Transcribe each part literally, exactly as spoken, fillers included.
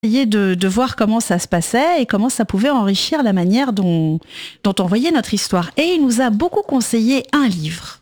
essayer de, de voir comment ça se passait et comment ça pouvait enrichir la manière dont, dont on voyait notre histoire. Et il nous a beaucoup conseillé un livre.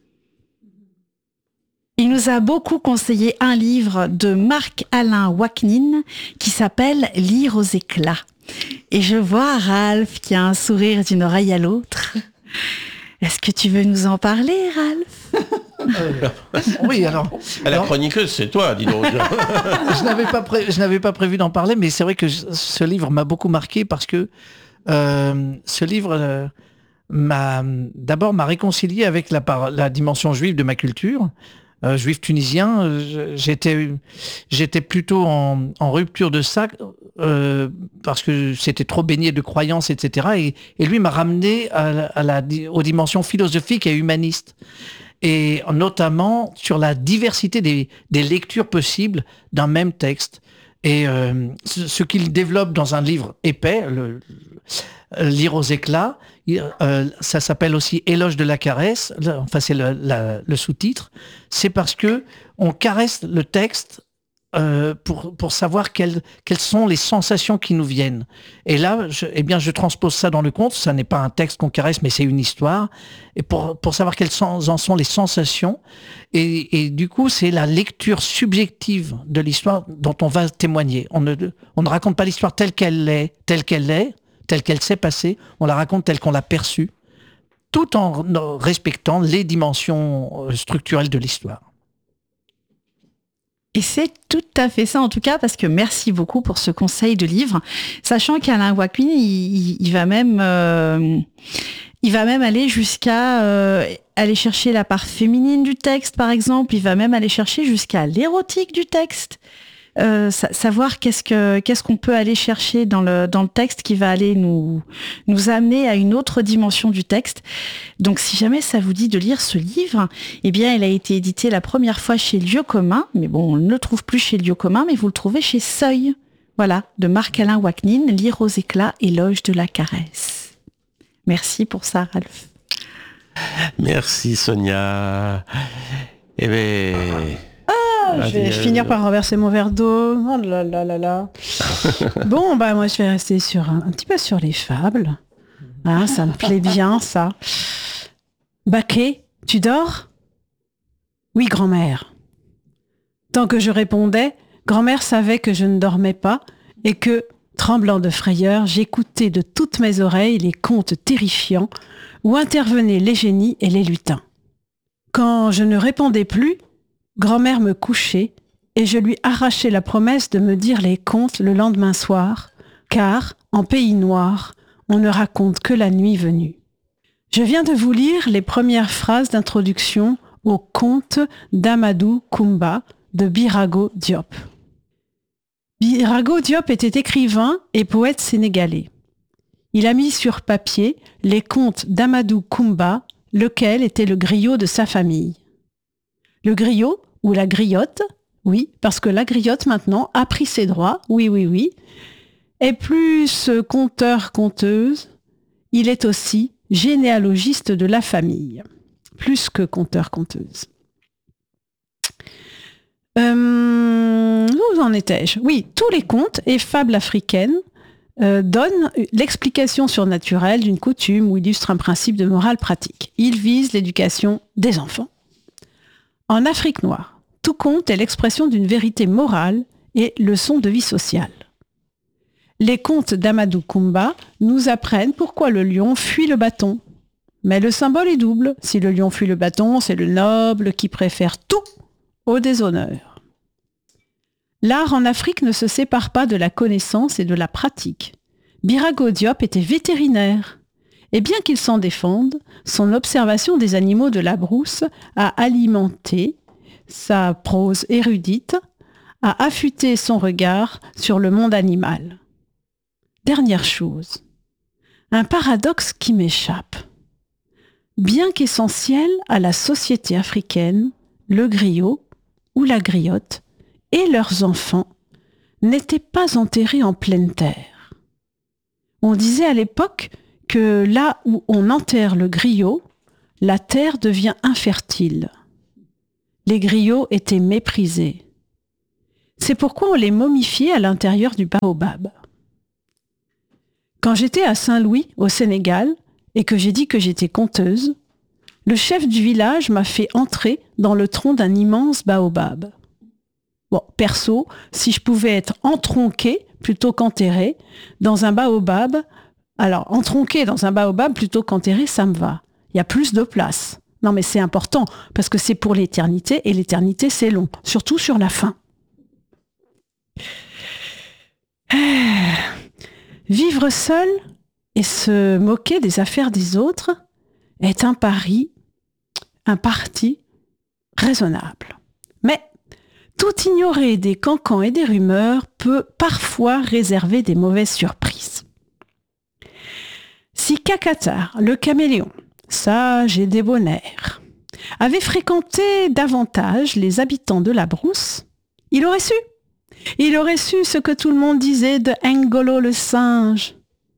Il nous a beaucoup conseillé un livre de Marc-Alain Waknin qui s'appelle « Lire aux éclats ». Et je vois Ralph qui a un sourire d'une oreille à l'autre. Est-ce que tu veux nous en parler, Ralph ? euh, Oui, alors... La alors, chroniqueuse, c'est toi, dis donc. je n'avais pas, pré- je n'avais pas prévu d'en parler, mais c'est vrai que je- ce livre m'a beaucoup marqué parce que euh, ce livre euh, m'a d'abord m'a réconcilié avec la, par- la dimension juive de ma culture. Euh, juif tunisien, euh, j'étais, j'étais plutôt en, en rupture de ça euh, parce que c'était trop baigné de croyances, et cetera. Et, et lui m'a ramené à la, à la, aux dimensions philosophiques et humanistes, et notamment sur la diversité des, des lectures possibles d'un même texte. Et euh, ce, ce qu'il développe dans un livre épais, le, le, Lire aux éclats, euh, ça s'appelle aussi Éloge de la caresse, enfin c'est le, la, le sous-titre, c'est parce que on caresse le texte euh, pour, pour savoir quelles, quelles sont les sensations qui nous viennent. Et là, je, eh bien, je transpose ça dans le conte, ça n'est pas un texte qu'on caresse, mais c'est une histoire, et pour, pour savoir quelles sont, en sont les sensations. Et, et du coup, c'est la lecture subjective de l'histoire dont on va témoigner. On ne, on ne raconte pas l'histoire telle qu'elle est, telle qu'elle est, telle qu'elle s'est passée, on la raconte telle qu'on l'a perçue, tout en respectant les dimensions structurelles de l'histoire. Et c'est tout à fait ça, en tout cas, parce que merci beaucoup pour ce conseil de livre, sachant qu'Alain Waknin, il, il, il va même... Euh, Il va même aller jusqu'à euh, aller chercher la part féminine du texte, par exemple. Il va même aller chercher jusqu'à l'érotique du texte. Euh, sa- savoir qu'est-ce que qu'est-ce qu'on peut aller chercher dans le dans le texte qui va aller nous nous amener à une autre dimension du texte. Donc, si jamais ça vous dit de lire ce livre, eh bien, il a été édité la première fois chez Lieu commun, mais bon, on ne le trouve plus chez Lieu commun, mais vous le trouvez chez Seuil. Voilà, de Marc-Alain Waknin, Lire aux éclats, Éloge de la caresse. Merci pour ça, Ralph. Merci, Sonia. Eh bien... Ah, je vais Adieu. finir par renverser mon verre d'eau. Oh là là là là. Bon, bah moi je vais rester sur un, un petit peu sur les fables. Hein, ça me plaît bien, ça. Baquet, tu dors ? Oui, grand-mère. Tant que je répondais, grand-mère savait que je ne dormais pas et que, tremblant de frayeur, j'écoutais de toutes mes oreilles les contes terrifiants où intervenaient les génies et les lutins. Quand je ne répondais plus, grand-mère me couchait et je lui arrachais la promesse de me dire les contes le lendemain soir, car, en pays noir, on ne raconte que la nuit venue. Je viens de vous lire les premières phrases d'introduction au conte d'Amadou Koumba de Birago Diop. Birago Diop était écrivain et poète sénégalais. Il a mis sur papier les contes d'Amadou Koumba, lequel était le griot de sa famille. Le griot, ou la griotte, oui, parce que la griotte maintenant a pris ses droits, oui, oui, oui, est plus conteur-conteuse, il est aussi généalogiste de la famille, plus que conteur-conteuse. Euh, où en étais-je ? Oui, tous les contes et fables africaines euh, donnent l'explication surnaturelle d'une coutume ou illustrent un principe de morale pratique. Ils visent l'éducation des enfants. En Afrique noire, tout conte est l'expression d'une vérité morale et leçon de vie sociale. Les contes d'Amadou Koumba nous apprennent pourquoi le lion fuit le bâton. Mais le symbole est double. Si le lion fuit le bâton, c'est le noble qui préfère tout au déshonneur. L'art en Afrique ne se sépare pas de la connaissance et de la pratique. Birago Diop était vétérinaire. Et bien qu'il s'en défende, son observation des animaux de la brousse a alimenté sa prose érudite, a affûté son regard sur le monde animal. Dernière chose, un paradoxe qui m'échappe. Bien qu'essentiel à la société africaine, le griot ou la griotte et leurs enfants n'étaient pas enterrés en pleine terre. On disait à l'époque que là où on enterre le griot, la terre devient infertile. Les griots étaient méprisés. C'est pourquoi on les momifiait à l'intérieur du baobab. Quand j'étais à Saint-Louis, au Sénégal, et que j'ai dit que j'étais conteuse, le chef du village m'a fait entrer dans le tronc d'un immense baobab. Bon, perso, si je pouvais être entronquée plutôt qu'enterrée dans un baobab, alors entronquée dans un baobab plutôt qu'enterrée, ça me va. Il y a plus de place. Non mais c'est important, parce que c'est pour l'éternité, et l'éternité c'est long, surtout sur la fin. Vivre seul et se moquer des affaires des autres est un pari, un parti raisonnable. Mais tout ignorer des cancans et des rumeurs peut parfois réserver des mauvaises surprises. Si Kakatar, le caméléon, sage et débonnaire, avait fréquenté davantage les habitants de la brousse, il aurait su. Il aurait su ce que tout le monde disait de Ngolo le singe.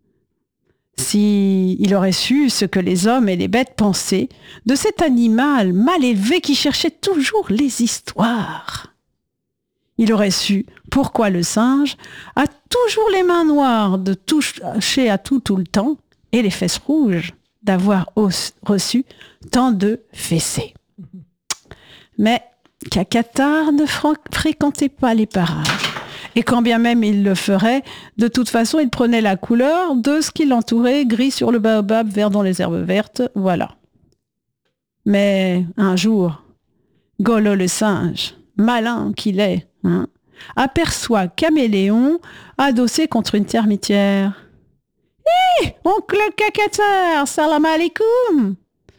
Si il aurait su ce que les hommes et les bêtes pensaient de cet animal mal élevé qui cherchait toujours les histoires. Il aurait su pourquoi le singe a toujours les mains noires de toucher à tout tout le temps et les fesses rouges d'avoir reçu tant de fessées. Mais Kakatar ne fréquentait pas les parages. Et quand bien même il le ferait, de toute façon, il prenait la couleur de ce qui l'entourait, gris sur le baobab, vert dans les herbes vertes, voilà. Mais un jour, Golo le singe, malin qu'il est, hein, aperçoit Caméléon adossé contre une termitière. « Hé, oncle Kakatar, salam alaikum !»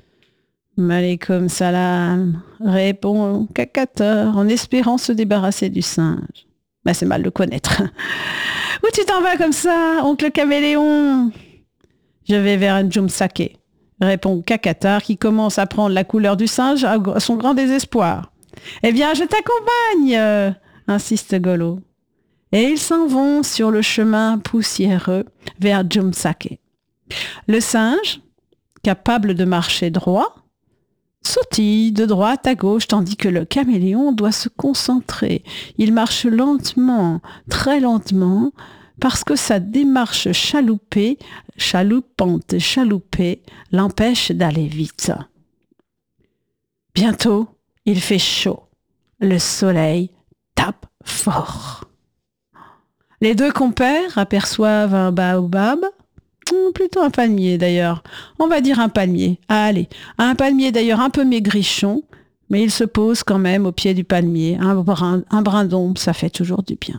Malikum salam, répond Kakatar en espérant se débarrasser du singe. Ben, c'est mal le connaître. Où tu t'en vas comme ça, oncle Caméléon? Je vais vers un Jumsake, répond Kakatar qui commence à prendre la couleur du singe à son grand désespoir. Eh bien, je t'accompagne, euh, insiste Golo. Et ils s'en vont sur le chemin poussiéreux vers Jumsake. Le singe, capable de marcher droit, sautille de droite à gauche, tandis que le caméléon doit se concentrer. Il marche lentement, très lentement, parce que sa démarche chaloupée, chaloupante, chaloupée, l'empêche d'aller vite. Bientôt, il fait chaud. Le soleil tape fort. Les deux compères aperçoivent un baobab, plutôt un palmier d'ailleurs. On va dire un palmier. Ah, allez, un palmier d'ailleurs un peu maigrichon, mais il se pose quand même au pied du palmier. Un brin, un brin d'ombre, ça fait toujours du bien.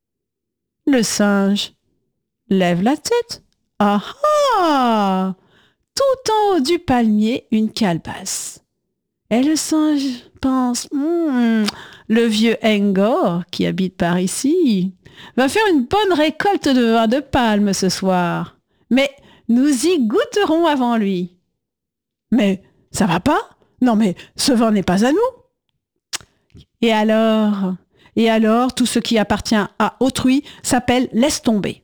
Le singe lève la tête. Ah ah! Tout en haut du palmier, une calebasse. Et le singe pense, hmm, le vieux Ngor, qui habite par ici, va faire une bonne récolte de vin de palme ce soir. Mais nous y goûterons avant lui. Mais ça va pas? Non mais ce vin n'est pas à nous. Et alors, et alors, tout ce qui appartient à autrui s'appelle laisse tomber.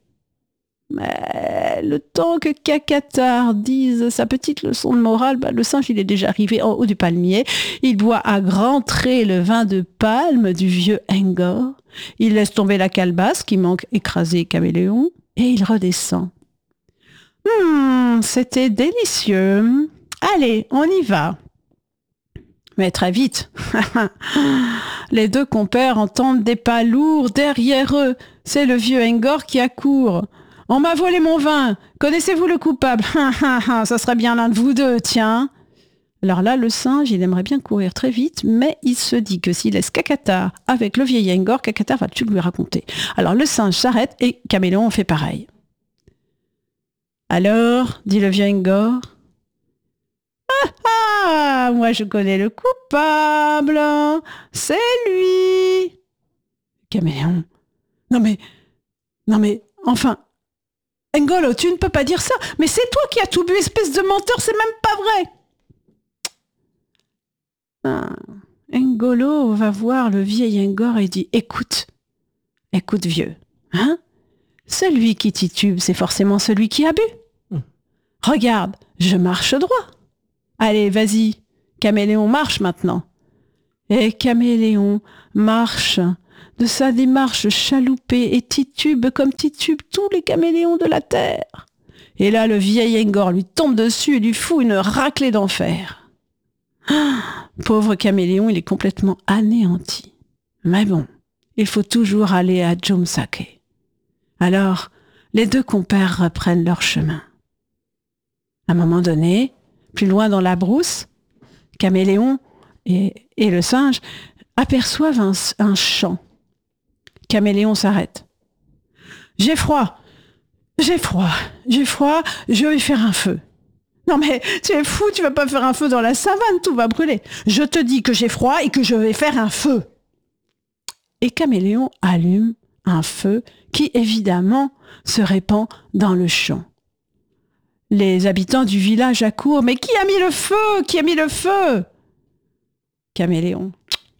Mais le temps que Kakatar dise sa petite leçon de morale, bah, le singe il est déjà arrivé en haut du palmier. Il boit à grands traits le vin de palme du vieux Ngor. Il laisse tomber la calebasse qui manque écraser Caméléon et il redescend. Hum, c'était délicieux. Allez, on y va. Mais très vite, les deux compères entendent des pas lourds derrière eux. C'est le vieux Ngor qui accourt. On m'a volé mon vin. Connaissez-vous le coupable? Ça serait bien l'un de vous deux, tiens. Alors là, le singe, il aimerait bien courir très vite, mais il se dit que s'il laisse Kakatar avec le vieil Ngor, Kakatar va tout lui raconter. Alors le singe s'arrête et Caméléon fait pareil. Alors, dit le vieux Ngor, ah ah, moi je connais le coupable, c'est lui. Caméléon, non mais, non mais, enfin, Ngolo, tu ne peux pas dire ça, mais c'est toi qui as tout bu, espèce de menteur, c'est même pas vrai. Ah, Ngolo va voir le vieil Ngor et dit, écoute, écoute vieux, hein? Celui qui titube, c'est forcément celui qui a bu. Mmh. Regarde, je marche droit. Allez, vas-y, Caméléon marche maintenant. Et Caméléon marche de sa démarche chaloupée et titube comme titube tous les caméléons de la terre. Et là, le vieil Engor lui tombe dessus et lui fout une raclée d'enfer. Ah, pauvre caméléon, il est complètement anéanti. Mais bon, il faut toujours aller à Jomsake. Alors, les deux compères reprennent leur chemin. À un moment donné, plus loin dans la brousse, Caméléon et, et le singe aperçoivent un, un champ. Caméléon s'arrête. « J'ai froid, j'ai froid, j'ai froid, je vais faire un feu. » « Non mais tu es fou, tu vas pas faire un feu dans la savane, tout va brûler. Je te dis que j'ai froid et que je vais faire un feu. » Et Caméléon allume un feu qui évidemment se répand dans le champ. Les habitants du village accourent. « Mais qui a mis le feu? Qui a mis le feu ?» Caméléon.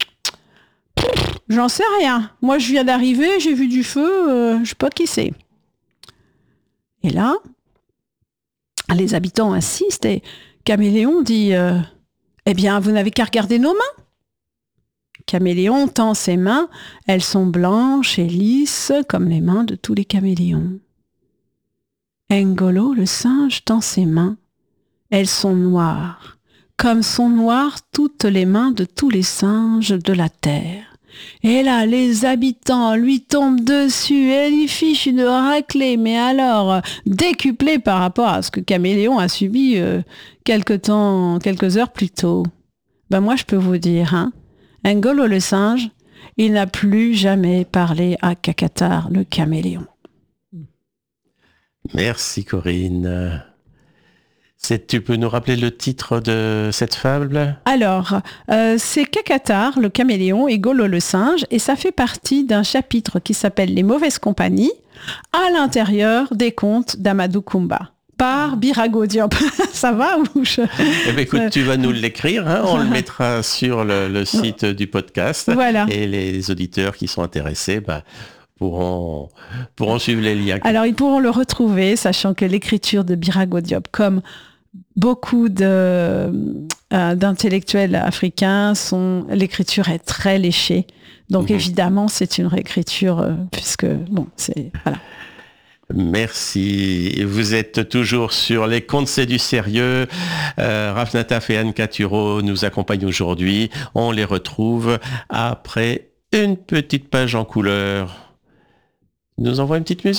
« J'en sais rien. Moi, je viens d'arriver, j'ai vu du feu, euh, je sais pas qui c'est. » Et là, les habitants insistent et Caméléon dit euh, « Eh bien, vous n'avez qu'à regarder nos mains. » Caméléon tend ses mains, elles sont blanches et lisses comme les mains de tous les caméléons. Ngolo, le singe, tend ses mains, elles sont noires, comme sont noires toutes les mains de tous les singes de la terre. Et là, les habitants lui tombent dessus et lui fichent une raclée, mais alors décuplée par rapport à ce que Caméléon a subi euh, quelque temps, quelques heures plus tôt. Ben moi, je peux vous dire, hein, Ngolo le singe, il n'a plus jamais parlé à Kakatar le caméléon. Merci Corinne. C'est, tu peux nous rappeler le titre de cette fable ? Alors, euh, c'est Kakatar le caméléon et Golo le singe, et ça fait partie d'un chapitre qui s'appelle Les mauvaises compagnies, à l'intérieur des contes d'Amadou Koumba, par Birago Diop. Ça va ou je... Eh bien, écoute, tu vas nous l'écrire, hein, on le mettra sur le, le site du podcast. Voilà. Et les auditeurs qui sont intéressés, bah, pourront, pourront suivre les liens. Alors, ils pourront le retrouver, sachant que l'écriture de Birago Diop, comme beaucoup de, euh, d'intellectuels africains, sont, l'écriture est très léchée. Donc, mmh. évidemment, c'est une réécriture, euh, puisque, bon, c'est... Voilà. Merci. Vous êtes toujours sur les contes, c'est du sérieux. Euh, Raph Nataf et Anne Caturo nous accompagnent aujourd'hui. On les retrouve après une petite page en couleur. Nous envoie une petite musique ?